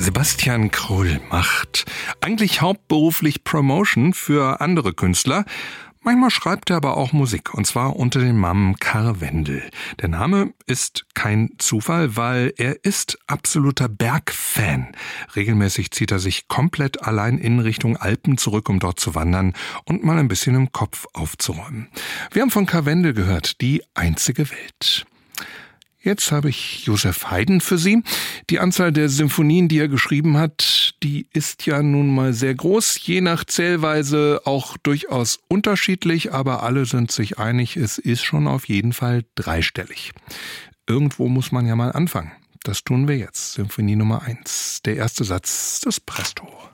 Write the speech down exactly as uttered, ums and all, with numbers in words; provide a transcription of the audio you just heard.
Sebastian Krull macht eigentlich hauptberuflich Promotion für andere Künstler. Manchmal schreibt er aber auch Musik, und zwar unter dem Namen Karwendel. Der Name ist kein Zufall, weil er ist absoluter Bergfan. Regelmäßig zieht er sich komplett allein in Richtung Alpen zurück, um dort zu wandern und mal ein bisschen im Kopf aufzuräumen. Wir haben von Karwendel gehört, die einzige Welt. Jetzt habe ich Josef Haydn für Sie. Die Anzahl der Symphonien, die er geschrieben hat, die ist ja nun mal sehr groß, je nach Zählweise auch durchaus unterschiedlich, aber alle sind sich einig, es ist schon auf jeden Fall dreistellig. Irgendwo muss man ja mal anfangen. Das tun wir jetzt. Symphonie Nummer eins. Der erste Satz des Presto.